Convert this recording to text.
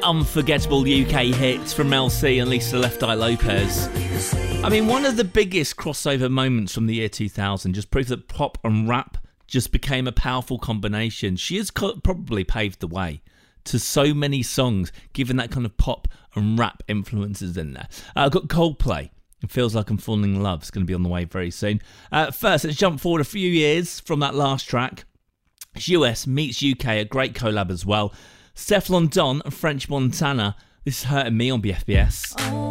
unforgettable UK hits from Mel C and Lisa Left Eye Lopez. I mean, one of the biggest crossover moments from the year 2000, just proof that pop and rap just became a powerful combination. She has probably paved the way to so many songs, given that kind of pop and rap influences in there. I've got Coldplay. It Feels Like I'm Falling in Love. It's going to be on the way very soon. First, let's jump forward a few years from that last track. It's US meets UK, a great collab as well. Stefflon Don and French Montana. This is Hurting Me on BFBS.